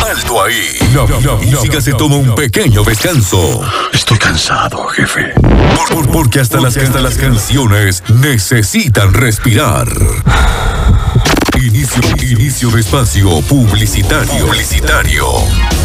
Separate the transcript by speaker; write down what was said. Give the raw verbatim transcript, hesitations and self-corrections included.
Speaker 1: alto ahí. La, la música se toma un pequeño descanso.
Speaker 2: Estoy cansado, jefe.
Speaker 1: Por, por, porque hasta las, hasta las canciones necesitan respirar. Inicio, inicio de espacio publicitario. Publicitario.